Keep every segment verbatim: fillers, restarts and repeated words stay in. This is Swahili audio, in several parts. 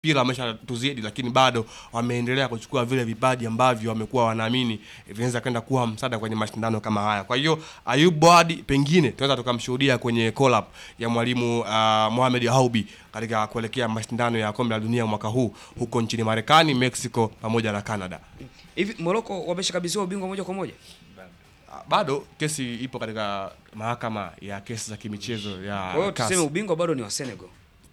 pila ameshatuzidi, lakini bado wameendelea kuchukua vile vipaji ambavyo wamekuwa wanaamini vinaweza kwenda kuwa msaada kwenye mashindano kama haya. Kwa hiyo Ayub Boadi pengine tunaweza tukamshuhudia kwenye call up ya mwalimu uh, Mohamed Haubi katika kuelekea mashindano ya kombe la dunia mwaka huu huko nchini Marekani, Mexico pamoja na Canada. Hivi Morocco wameshakabidhiwa ubingwa moja kwa moja? Bado kesi ipo katika mahakama ya kesi za kimichezo ya Kwa hiyo tuseme ubingwa bado ni wa Senegal.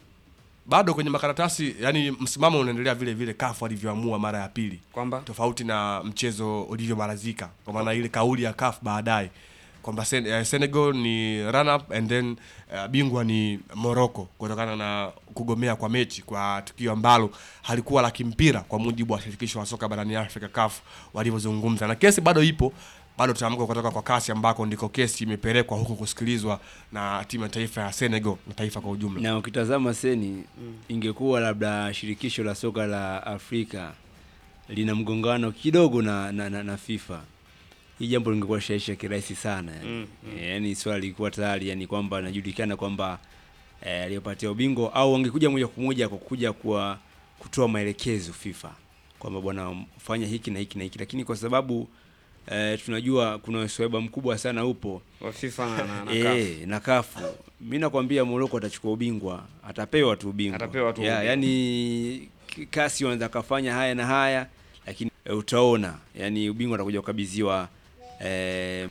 Bado kwenye makaratasi, yani msimamo unaendelea vile vile C A F alivyoamua mara ya pili. Kwamba tofauti na mchezo ulivyomarazika, kwa maana ile kauli ya C A F baadaye kwamba Sen uh, Senegal ni run up and then uh, bingwa ni Morocco kutokana na kugomea kwa mechi kwa tukio ambalo halikuwa la kimpira kwa mujibu wa shirikisho la soka barani Afrika C A F walivyozungumza. Na kesi bado ipo, bado tutaamka kutoka kwa kasi ambako ndiko kesi imepelekwa huko kusikilizwa na timu ya taifa ya Senegal na taifa kwa ujumla. Na ukitazama Seni mm. ingekuwa labda shirikisho la soka la Afrika lina mgongano kidogo na na, na, na FIFA, hii jambo lingekuwa shaisha kirahisi sana yani. Mm, mm. E, yani swali lilikuwa tayari yani kwamba anajulikana kwamba eh, aliyopatia ubingwa au angekuja moja kwa moja kwa kuja kwa kutoa maelekezo FIFA kwamba bwana fanya hiki na hiki na hiki, lakini kwa sababu eh, tunajua kuna usweba mkubwa sana upo wa FIFA na na eh na C A F. Mimi nakwambia Morocco atachukua ubingwa, atapewa tu ubingwa. Atapewa tu. Ya, yani kasi wanaweza kufanya haya na haya, lakini e, utaona yani ubingwa atakuja kukabidhiwa eh,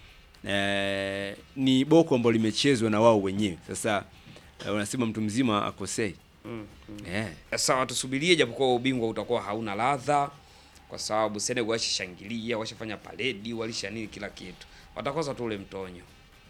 eh, ni boko ambalo limechezwa na wao wenyewe. Sasa eh, wanasema mtu mzima akosei. Mm, mm. Yeah. Sawa, tusubirie japokuwa ubingwa utakuwa hauna ladha kwa sababu Senegal washashangilia, washafanya parade, walisha nini kila kitu. Watakosa tu ule mtonyo.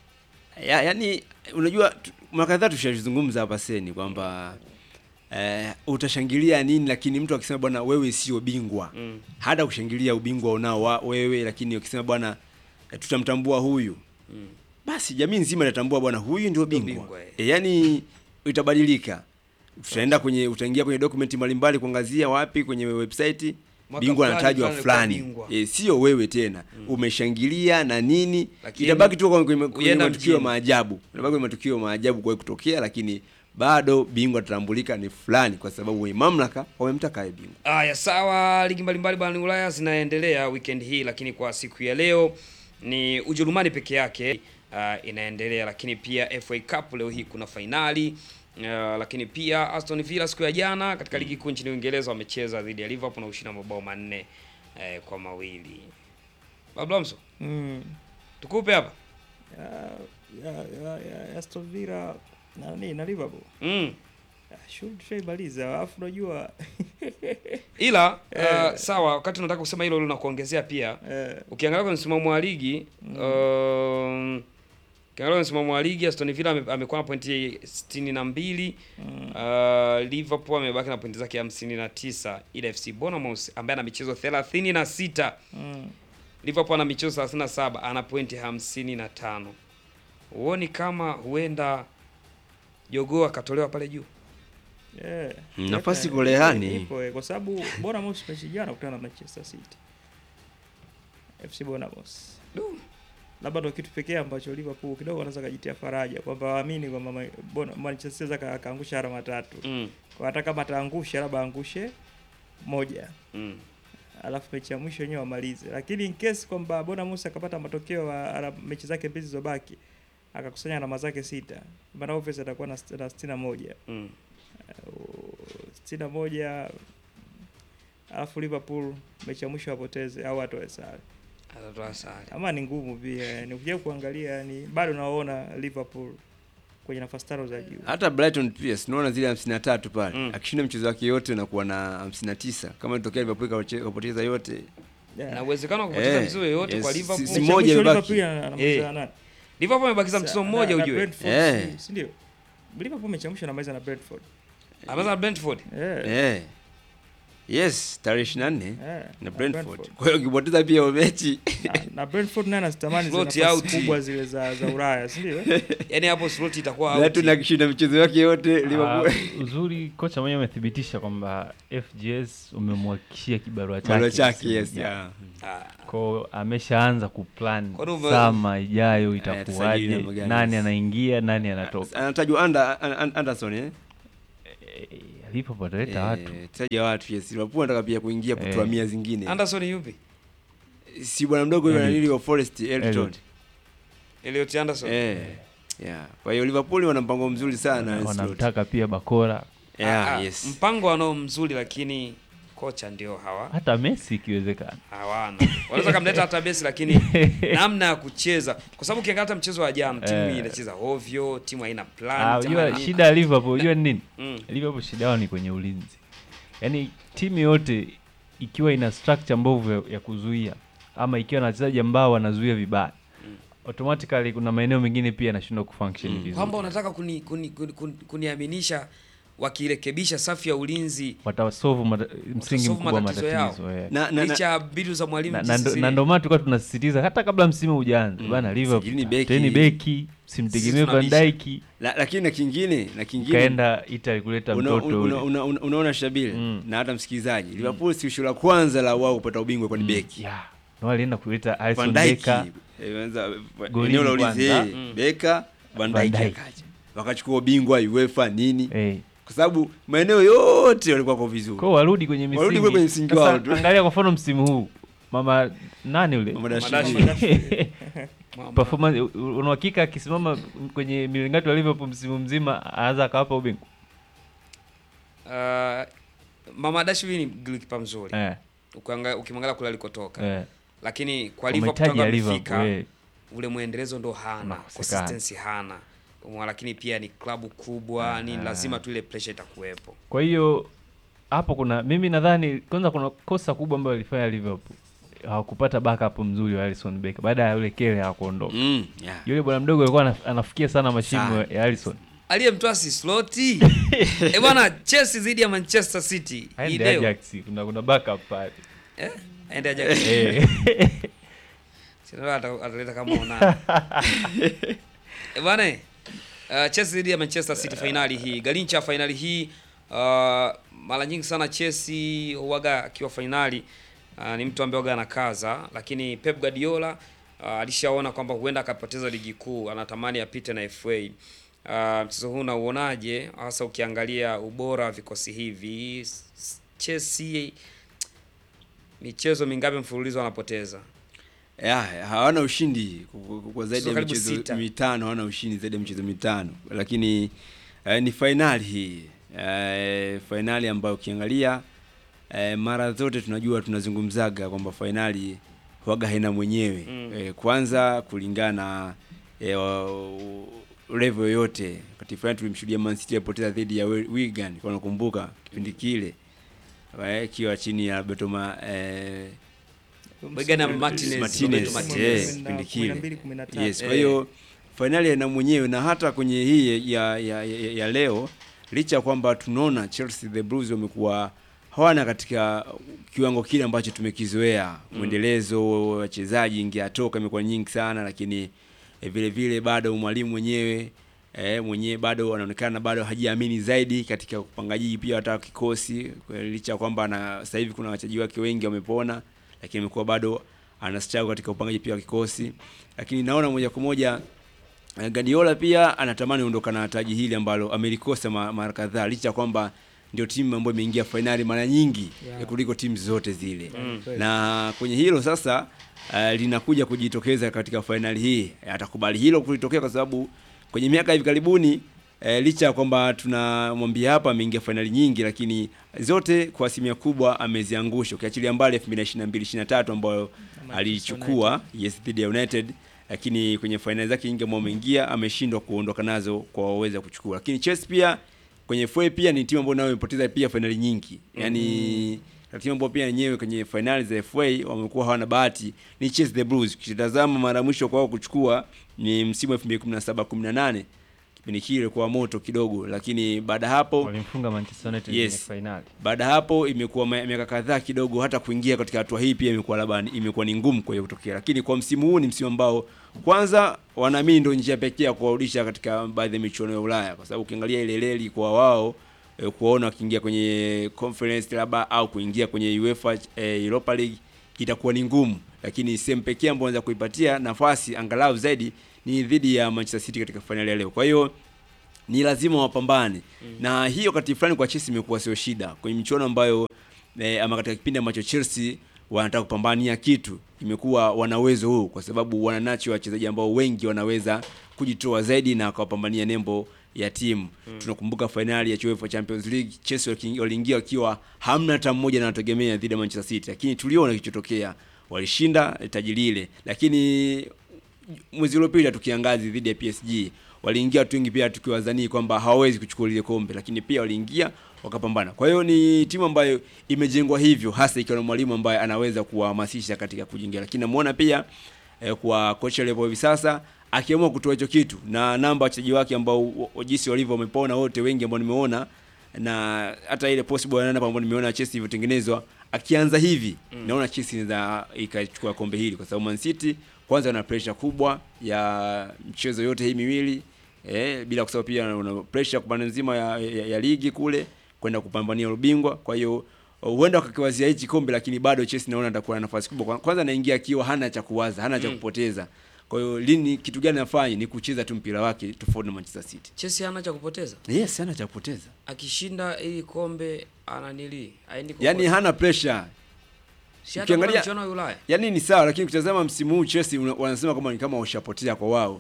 Ya, yani unajua mwaka kadhaa tushazungumza hapa Seni kwamba eh, utashangilia nini, lakini mtu akisema bwana wewe sio bingwa mm. hata kushangilia ubingwa unao wewe, lakini ukisema bwana eh, tutamtambua huyu mm. basi jamii nzima itatambua bwana huyu ndio bingwa. E, yani itabadilika. Utaenda kwenye utaingia kwenye document mbalimbali kuangazia wapi kwenye website bingwa anatajwa fulani. E, sio wewe tena. Mm. Umeshangilia na nini? Lakini itabaki tu kwenye matukio maajabu. Itabaki kwenye matukio maajabu kwa kutokea, lakini bado bingwa tutambulika ni fulani kwa sababu wa mamlaka wamemtaka yeye bingwa. Aya, sawa, ligi mbalimbali barani Ulaya zinaendelea weekend hii, lakini kwa siku ya leo ni Ujerumani peke yake uh, inaendelea, lakini pia F A Cup leo hii kuna finali. Uh, lakini pia Aston Villa siku ya jana katika ligi kuu nchini Uingereza wamecheza dhidi ya Liverpool na ushinda mabao manne eh, kwa mawili. Bablamso. Mm. Tukupe hapa. Ya ya ya, ya Aston Villa na nini na Liverpool. Mm. Should shaibaliza alafu unajua ila uh, sawa, wakati nataka kusema hilo na kuongezea pia eh. Ukiangalia kwa msimamo wa ligi mm. um, Kiangalia msimamo wa ligi Aston Villa amekuwa na pointi sitini na mbili, mm. uh, Liverpool amebaki na pointi zake hamsini na tisa, ila F C Bournemouth ambaye ana michezo thelathini na sita, mm. Liverpool ana michezo thelathini na saba, ana pointi hamsini na tano. Uone kama huenda Jogoo akatolewa pale juu. Yeah. Nafasi kolehani ipo kwa sababu Bournemouth mechi jana kutana na Manchester City. F C Bournemouth. Labda ndo kitu pekee ambacho Liverpool kidogo wanaweza kujitia faraja kwamba waamini kwamba Manchester City akaangusha alama tatu. Mm. Kwa hata kama ataangusha labda angushe moja. Mm. Alafu mechi ya mwisho wenyewe wamalize. Lakini in case kwamba Bournemouth akapata matokeo ya mechi zake mbili zilizobaki akakusanya alama zake sita, maana obviously atakuwa na sitini na moja. Mm. Uh, sitini na moja, alafu Liverpool mechi ya mwisho wapoteze au atoe sare. Atatoa sare. Ama ni ngumu pia. Ni ukija kuangalia ni bado naona Liverpool kwenye nafasi tano za juu. Hata Brighton pia tunaona zile hamsini na tatu pale. Mm. Akishinda mchezo wake yote na kuwa na hamsini na tisa. Kama itokea Liverpool kapoteza yote. Yeah. Na uwezekano wa kupoteza mchezo yote yes. Kwa Liverpool. Si mmoja Liverpool anamaliza nani? Liverpool amebakiza mchezo mmoja ujue. Eh. Si ndio? Liverpool amechamsha na maliza na Brentford. Amaliza na Brentford. Eh. Eh. Yes, tarehe ishirini na nne yeah, na Brentford. Kwa hiyo ukipoteza pia mechi na, na Brentford naye anazitamani zile nafasi kubwa zile za za Ulaya, si ndio? Yaani hapo slot itakuwa out. Watu nakishinda michezo yake yote Liverpool. Uh, uzuri kocha mwenyewe amethibitisha kwamba F G S umemhakikishia kibarua chake. Kibarua chake yes. Yeah. Kwa ameshaanza kuplan sama ijayo itakuwaje, nani anaingia, nani anatoka. Anatajwa Under Anderson eh? eh, Liverpool ataleta watu. Eh, taja watu yes. Liverpool anataka pia kuingia Eh. kutoa mia zingine. Anderson yupi? Si bwana mdogo yule Elliot. anili wa Forest Elton. Elliot. Elliot Anderson. Eh. Yeah. Kwa hiyo Liverpool wana mpango mzuri sana na Ancelotti. Wanamtaka pia Bakora, Yeah, Ah, ah, yes. Mpango wanao mzuri lakini kocha ndio hawa hata Messi ikiwezekana. hawana. Wanaweza kumleta hata Messi lakini namna ya kucheza, kwa sababu ukiangalia hata mchezo wa jana timu Eh. hii inacheza ovyo, timu haina Ah, plan. timu unajua haina- shida ya Liverpool unajua ni nini? Mm. Liverpool shida yao ni kwenye ulinzi. Yaani timu yote ikiwa ina structure mbovu ya, ya kuzuia ama ikiwa na wachezaji ambao wanazuia vibaya, automatically kuna maeneo mengine pia yanashindwa kufunction vizuri. Kwamba unataka kuni, kuni, kuni, kuni, kuniaminisha wakirekebisha safu ya ulinzi Watasolve mata, msingi watasolve mkubwa wa matatizo yao. matatizo. eh. Na na, licha na ya mbinu za mwalimu Na, na, jinsi ndo- zile. na ndio maana tulikuwa tunasisitiza hata kabla msimu hujaanza Mm. bana, Liverpool Sigilini beki. teni beki, simtegemee Sisi Van tunabisha. Dijk, la, lakini na kingine na kingine kaenda Italy kuleta una, mtoto una, ule. una, una, unaona Shabili Mm. na hata msikilizaji Liverpool si usho la kwanza la wao kupata ubingwa kwa ni beki. Yeah. Na walienda kuleta Alisson Van Dijk Becker. eh, anza Golini eneo la ulinzi kwanza. eh, Becker, Van Van Dijk Dijk. akaja. Wakachukua ubingwa UEFA nini? Eh. Kwa sababu maeneo yote walikuwa kwa vizuri. Kwa warudi kwenye misingi. Warudi kwenye msingi Sasa, wao tu. angalia kwa mfano msimu huu. Mama nani yule? Mama Madashi. Dashvili. Mama- Performance una hakika akisimama kwenye milingato ya Liverpool msimu mzima anaweza akawapa ubingwa. Uh, Mama Dashvili ni golikipa mzuri. Eh. Ukiangalia ukimwangalia kule alikotoka. Eh. Lakini kwa Kwa Liverpool mahitaji tangu ya Liverpool. amefika Eh. ule mwendelezo ndo hana, Unakosekana. consistency hana. Umwa, lakini pia ni klabu kubwa, ni lazima tu ile pressure itakuwepo. Kwa hiyo hapo kuna mimi nadhani kwanza kuna kosa kubwa ambalo ilifanya Liverpool. Hawakupata backup mzuri wa Alisson Becker baada ya yule Kele hakuondoka. Mm, yeah. Yule bwana mdogo alikuwa anaf- anafikia sana mashimo Sana. ya Alisson. Aliyemtoa si Sloti. Eh bwana, Chelsea dhidi ya Manchester City. Hii Aende leo. Ajax, kuna kuna backup pale. Eh? Aende Ajax. Eh. Sina ata- ataleta kama onana. Eh bwana, uh, Chelsea dhidi ya Manchester City finali hii. Galincha finali hii uh, mara nyingi sana Chelsea huaga akiwa finali uh, ni mtu ambaye huaga anakaza, lakini Pep Guardiola uh, alishaona kwamba huenda akapoteza ligi kuu, anatamani apite na F A. Uh, mchezo huu unauonaje, hasa ukiangalia ubora wa vikosi hivi? S- s- Chelsea michezo mingapi mfululizo wanapoteza? Yeah, hawana ushindi kwa- kwa- kwa zaidi So ya karibu michezo sita. mitano, hawana ushindi zaidi ya michezo mitano, lakini eh, ni fainali hii eh, fainali ambayo ukiangalia eh, mara zote tunajua tunazungumzaga kwamba fainali huaga haina mwenyewe Mm. eh, kwanza kulingana na eh, wa- u- level yoyote. Wakati fulani tulimshuhudia Man City apoteza dhidi ya Wi- Wigan, kwa nakumbuka kipindi kile eh, ikiwa chini ya Alberto Ma, eh, Wigan na Martinez, Martinez, Roberto eh, Martinez. kipindi kumi na kile. mbili, kumi na tatu. Yes, kwa Eh. hiyo fainali ina mwenyewe, na hata kwenye hii ya ya, ya, ya leo licha ya kwamba tunaona Chelsea the Blues wamekuwa hawana katika kiwango kile ambacho tumekizoea, mwendelezo wa wachezaji ingeatoka imekuwa nyingi sana, lakini eh, vile vile bado mwalimu mwenyewe eh, mwenyewe bado anaonekana bado hajiamini zaidi katika upangaji pia hata kikosi, kwa licha ya kwamba na sasa hivi kuna wachezaji wake wengi wamepona, lakini amekuwa bado ana struggle katika upangaji pia wa kikosi. Lakini naona moja kwa moja eh, Guardiola pia anatamani kuondoka na taji hili ambalo amelikosa ma- mara kadhaa, licha ya kwamba ndio timu ambayo imeingia fainali mara nyingi Yeah. yeah. kuliko timu zote zile Mm. na kwenye hilo sasa uh, linakuja kujitokeza katika fainali hii. Atakubali hilo kulitokea kwa sababu kwenye miaka hivi karibuni eh, licha ya kwamba tunamwambia hapa ameingia fainali nyingi, lakini zote kwa asilimia kubwa ameziangusha, ukiachilia mbali elfu mbili na ishirini na mbili ishirini na tatu ambayo alichukua yes dhidi ya United, lakini kwenye fainali zake nyingi ambazo ameingia ameshindwa kuondoka nazo kwa uwezo wa kuchukua. Lakini Chelsea pia kwenye F A pia ni timu ambayo nayo imepoteza pia fainali nyingi, yani mm. timu ambayo pia yenyewe kwenye fainali za F A wamekuwa hawana bahati ni Chelsea the Blues. Ukitazama mara mwisho kwao kuchukua ni msimu elfu mbili kumi na saba kumi na nane, kipindi kile kwa moto kidogo, lakini baada hapo Walimfunga Manchester United Yes. kwenye finali. baada hapo imekuwa ma- miaka kadhaa kidogo, hata kuingia katika hatua hii pia imekuwa labda ni- imekuwa ni ngumu kwa hiyo kutokea. Lakini kwa msimu huu ni msimu ambao kwanza wanaamini ndio njia pekee ya kuwarudisha katika baadhi ya michuano ya Ulaya, kwa sababu ukiangalia ile reli kwa wao eh, kuona wakiingia kwenye conference labda au kuingia kwenye UEFA eh, Europa League itakuwa ni ngumu, lakini sehemu pekee ambayo wanaweza kuipatia nafasi angalau zaidi ni dhidi ya Manchester City katika finali ya leo. Kwa hiyo ni lazima wapambane. Mm. Na hiyo wakati fulani kwa Chelsea imekuwa sio shida. Kwenye michuano ambayo eh, ama katika kipindi ambacho Chelsea wanataka kupambania kitu, imekuwa wana uwezo huu kwa sababu wananacho wachezaji ambao wengi wanaweza kujitoa zaidi na kuwapambania nembo ya timu. Mm. Tunakumbuka finali ya UEFA Champions League, Chelsea waliingia wakiwa hamna hata mmoja na wanategemea dhidi ya Manchester City, lakini tuliona kilichotokea, walishinda taji lile. Lakini mwezi uliopita tukiangazi dhidi ya P S G, waliingia watu wengi pia tukiwadhani kwamba hawawezi kuchukua ile kombe, lakini pia waliingia wakapambana. Kwa hiyo ni timu ambayo imejengwa hivyo, hasa ikiwa na mwalimu ambaye anaweza kuwahamasisha katika kujenga. Lakini namuona pia eh, kwa kocha level hivi sasa akiamua kutoa hicho kitu na namba wachezaji wake ambao jinsi walivyo wamepona wote wengi ambao nimeona, na hata ile possible namba ambao nimeona Chelsea ilivyotengenezwa, akianza hivi mm. naona Chelsea inaweza ikachukua kombe hili, kwa sababu Man City kwanza wana pressure kubwa ya mchezo yote hii miwili, eh, bila kusahau pia una pressure kwa nzima ya, ya, ya ligi kule kwenda kupambania ubingwa. Kwa hiyo huenda wakakiwazia hichi kombe, lakini bado Chelsea naona atakuwa na nafasi kubwa. Kwanza anaingia akiwa hana cha kuwaza, hana cha kupoteza. Kwa hiyo lini kitu gani afanye ni kucheza tu mpira wake tofauti na Manchester City. Chelsea hana cha kupoteza. Yes, hana cha kupoteza. Akishinda ili kombe ananili, haendi kwa. Yaani hana pressure. Si ukiangalia mchezo wa Ulaya. Yaani ni sawa, lakini ukitazama msimu huu Chelsea wanasema kama ni kama washapotea kwa wao.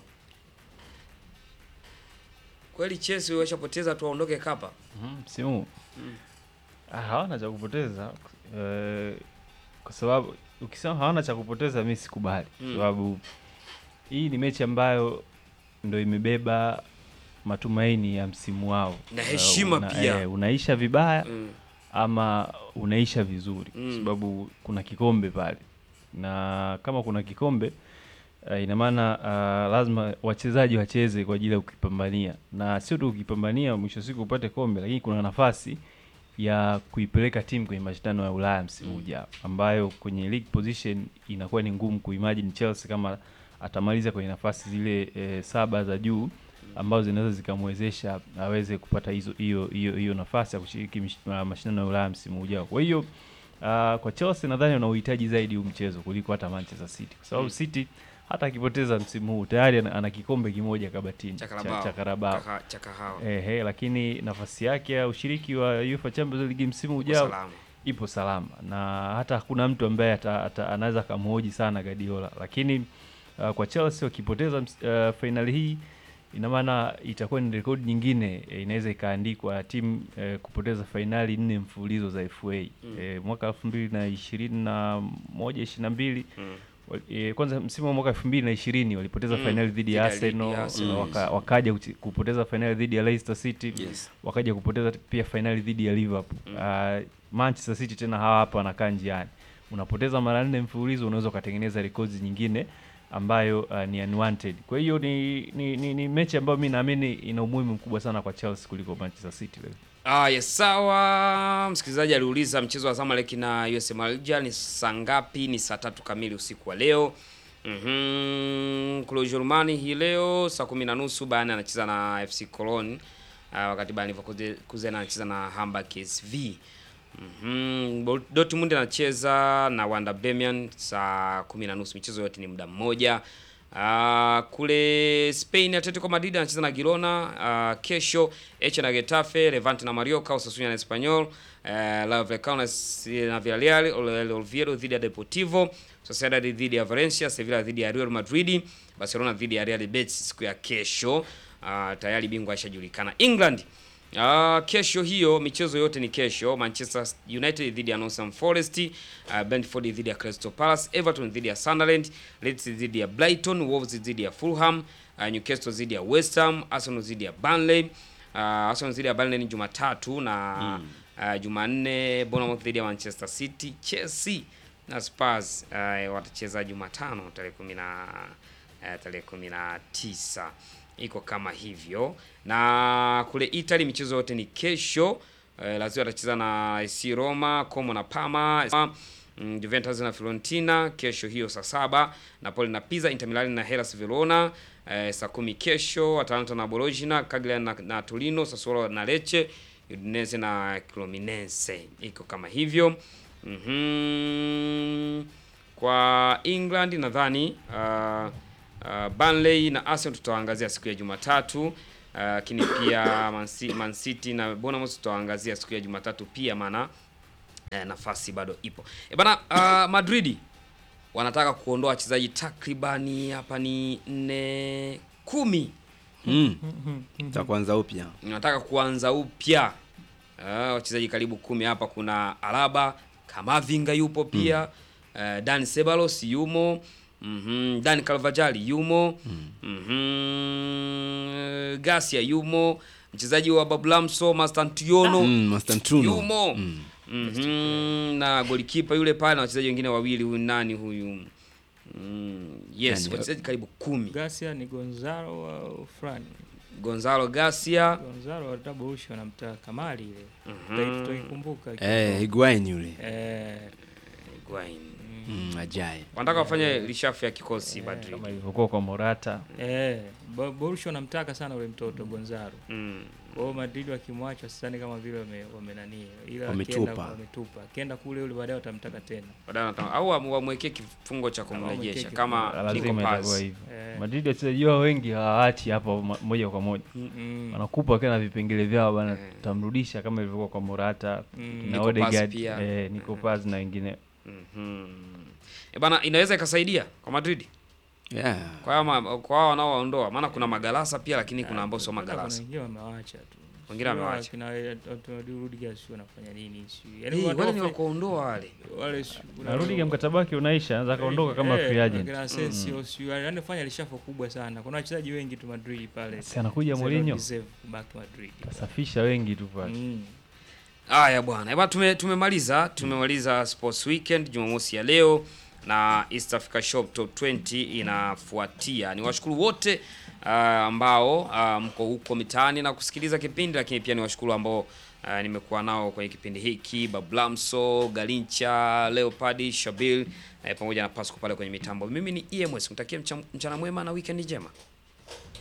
Kweli Chelsea washapoteza tu waondoke kapa. Mhm, msimu. Mm. Ah, hawana cha kupoteza. Eh, kwa sababu ukisema hawana cha kupoteza mimi sikubali. Mm. Sababu hii ni mechi ambayo ndio imebeba matumaini ya msimu wao. Na heshima una, pia. Eh, unaisha vibaya mm. ama unaisha vizuri. Mm. Sababu kuna kikombe pale. Na kama kuna kikombe uh, ina maana uh, lazima wachezaji wacheze kwa ajili ya kukipambania. Na sio tu kukipambania mwisho siku upate kombe, lakini kuna nafasi ya kuipeleka timu kwenye mashindano ya Ulaya msimu ujao, ambayo kwenye league position inakuwa ni ngumu kuimagine Chelsea kama atamaliza kwenye nafasi zile e, saba za juu ambazo zinaweza zikamwezesha aweze kupata hizo hiyo hiyo hiyo nafasi ya kushiriki mashindano ya Ulaya msimu ujao. Kwa hiyo uh, kwa Chelsea nadhani wana uhitaji zaidi huu mchezo kuliko hata Manchester City, kwa sababu mm. City hata akipoteza msimu huu tayari ana, ana kikombe kimoja kabatini cha Carabao cha kahawa. Ehe, lakini nafasi yake ya ushiriki wa UEFA Champions League msimu ujao salama. Ipo salama, na hata hakuna mtu ambaye ata, ata, anaweza kumhoji sana Guardiola. Lakini uh, kwa Chelsea wakipoteza uh, finali hii, ina maana itakuwa ni rekodi nyingine e, inaweza ikaandikwa timu e, kupoteza finali nne mfululizo za F A. Mm. E, mwaka elfu mbili na ishirini na moja ishirini na mbili mm. E, kwanza msimu wa mwaka elfu mbili na ishirini walipoteza mm. finali dhidi ya Arsenal, mm. waka, wakaja kupoteza finali dhidi ya Leicester City, yes. wakaja kupoteza pia finali dhidi ya Liverpool. Mm. Uh, Manchester City tena hawa hapa wanakaa njiani. Unapoteza mara nne mfululizo, unaweza kutengeneza rekodi nyingine ambayo uh, ni unwanted. Kwa hiyo ni ni, ni, ni mechi ambayo mimi naamini ina umuhimu mkubwa sana kwa Chelsea kuliko Manchester City leo. Ah, yes, sawa. Msikilizaji aliuliza mchezo wa Zamalek na U S M Alger ni saa ngapi? Ni saa tatu kamili usiku wa leo. Mhm. Kule Ujerumani hii leo saa kumi na nusu Bayern anacheza na F C Cologne, uh, wakati Bayern Leverkusen anacheza na Hamburg S V. Mhm. Dortmund anacheza na Werder Bremen saa kumi na nusu. Michezo yote ni muda mmoja. Uh, kule Spain Atletico Madrid anacheza na Girona uh, kesho. Elche na Getafe, Levante na Mallorca, Osasuna na Espanyol, uh, La Vallecano na Villarreal, El Oviedo dhidi ya Deportivo, Sociedad dhidi ya Valencia, Sevilla dhidi ya Real Madrid, Barcelona dhidi ya Real Betis siku ya kesho. Uh, tayari bingwa ashajulikana. England Uh, kesho hiyo michezo yote ni kesho. Manchester United dhidi ya Nottingham Forest, uh, Brentford dhidi ya Crystal Palace, Everton dhidi ya Sunderland, Leeds dhidi ya Brighton, Wolves dhidi ya Fulham, uh, Newcastle dhidi ya West Ham, Arsenal dhidi ya Burnley. Uh, Arsenal dhidi ya Burnley ni Jumatatu na mm. uh, Jumanne Bournemouth dhidi ya Manchester City, Chelsea na Spurs uh, watacheza Jumatano tarehe kumi na uh, tarehe kumi na tisa. Iko kama hivyo. Na kule Italy michezo yote ni kesho. E, Lazio atacheza na A C Roma, Como na Parma, mm, Juventus na Fiorentina kesho hiyo saa saba. Napoli na Pisa, Inter Milan na Hellas Verona e, saa kumi kesho. Atalanta na Bologna, Cagliari na, na Torino, Sassuolo na Lecce, Udinese na Cremonese. Iko kama hivyo. Mhm. Kwa England nadhani uh, Uh, Burnley na Arsenal tutaangazia siku ya Jumatatu. Uh, lakini pia Man City, Man City na Bournemouth tutaangazia siku ya Jumatatu pia, maana eh, nafasi bado ipo. E bana, uh, Madrid wanataka kuondoa wachezaji takribani hapa ni nne kumi. Mm. Za kwanza upya. Nataka kuanza upya. Uh, wachezaji karibu kumi hapa. Kuna Alaba, Kamavinga yupo pia, mm. uh, Dan Ceballos yumo, mhm, Dan Carvajal yumo, mhm, mm Garcia yumo, mchezaji wa Bablamso Mastantuono mm, Mastantuono yumo, mm. mhm, na golikipa yule pale na wachezaji wengine wawili. Huyu nani huyu? Mm, yes, wachezaji karibu kumi. Garcia ni Gonzalo au Fran? Gonzalo Garcia. Gonzalo wa Tabousho anamtaka Kamali ile. Mhm. Tutaikumbuka. Eh, Higuain yule. Eh, Higuain. Mm, ajaye. Wanataka wafanye reshuffle ya kikosi Madrid. Kama ilivyokuwa kwa Morata. eh, Bo- Borussia anamtaka sana ule mtoto Gonzalo. Mm. Kwa hiyo Madrid wakimwacha sidhani kama vile wame wamenania. Ila Wametupa. akienda wametupa. Akienda kule yule baadaye watamtaka tena. Baadaye wanataka au wamu- wamwekee kifungo cha kumrejesha wamwekee kama kifungo. Nico Lazima itakuwa Paz. hivyo. Eh. Madrid wachezaji wao wengi hawaachi hapo ma- moja kwa moja. Mm. Wanakupa wakiwa na vipengele vyao bana, Eh. tutamrudisha kama ilivyokuwa kwa Morata, Mm. na Nico Paz Odegaard, pia. eh, Nico Paz na wengine. Mhm. E bana, inaweza ikasaidia kwa Madrid. Yeah. Kwa hao ma- kwa hao wanaoondoa, maana kuna magalasa pia, lakini kuna ambao sio Kuna magalasa. wengine wamewaacha tu. Wengine wamewaacha. Kina Rudiger sio wanafanya nini sio. Hey, wale ni wa kuondoa wale. wale sio. Na Rudiger mkataba wake unaisha, anaweza kaondoka kama Eh, free agent. Kina Asensio sio. Yaani fanya lishafo kubwa sana. Kuna wachezaji wengi tu Madrid pale. Si anakuja They Mourinho, don't deserve back to Madrid. kasafisha wengi tu pale. Mm. Haya bwana. Eba tume tumemaliza, tumemaliza Sports Weekend Jumamosi ya leo na East Africa Shop Top twenty inafuatia. Niwashukuru wote uh, ambao uh, mko huko mitaani na kusikiliza kipindi, lakini pia niwashukuru ambao uh, nimekuwa nao kwenye kipindi hiki, Bablamso, Galincha, Leopard, Shabil uh, pamoja na Pasco pale kwenye mitambo. Mimi ni E M S, mtakie mchana mwema na weekend njema.